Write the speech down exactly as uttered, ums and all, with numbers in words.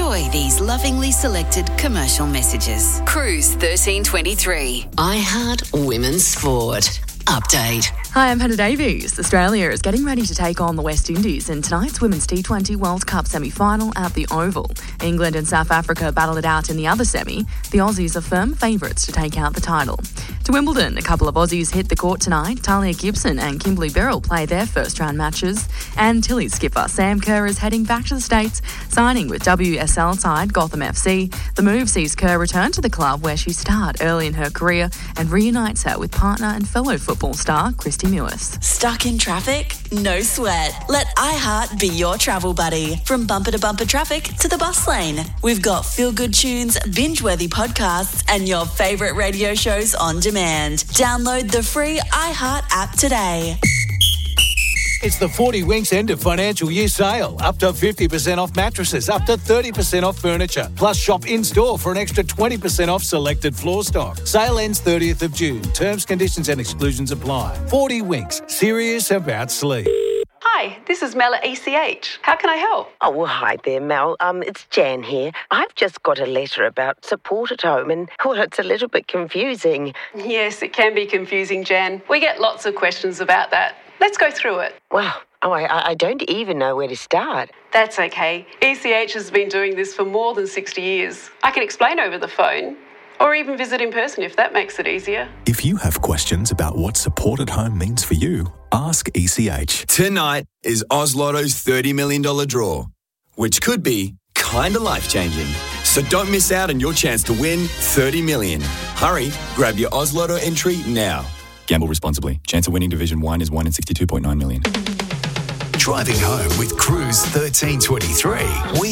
Enjoy these lovingly selected commercial messages. Cruise thirteen twenty-three. iHeart Women's Sport. Update. Hi, I'm Hannah Davies. Australia is getting ready to take on the West Indies in tonight's Women's T twenty World Cup semi-final at the Oval. England and South Africa battle it out in the other semi. The Aussies are firm favourites to take out the title. To Wimbledon, a couple of Aussies hit the court tonight. Talia Gibson and Kimberly Birrell play their first round matches. And Tilly's skipper Sam Kerr is heading back to the States, signing with W S L side Gotham F C. The move sees Kerr return to the club where she starred early in her career and reunites her with partner and fellow football star Christy Mewis. Stuck in traffic? No sweat. Let iHeart be your travel buddy. From bumper to bumper traffic to the bus lane. We've got feel-good tunes, binge-worthy podcasts, and your favourite radio shows on demand. Download the free iHeart app today. It's the forty Winks end of financial year sale. Up to fifty percent off mattresses, up to thirty percent off furniture. Plus shop in-store for an extra twenty percent off selected floor stock. Sale ends thirtieth of June. Terms, conditions and exclusions apply. forty Winks. Serious about sleep. Hi, this is Mel at E C H. How can I help? Oh, well, hi there, Mel. Um, it's Jan here. I've just got a letter about support at home and, well, it's a little bit confusing. Yes, it can be confusing, Jan. We get lots of questions about that. Let's go through it. Well, oh, I, I don't even know where to start. That's okay. E C H has been doing this for more than sixty years. I can explain over the phone, or even visit in person if that makes it easier. If you have questions about what support at home means for you, ask E C H. Tonight is Oz Lotto's thirty million dollars draw, which could be kinda life-changing. So don't miss out on your chance to win thirty million dollars. Hurry, grab your Oz Lotto entry now. Gamble responsibly. Chance of winning Division one is one in sixty-two point nine million. Driving home with Cruise thirteen twenty-three. We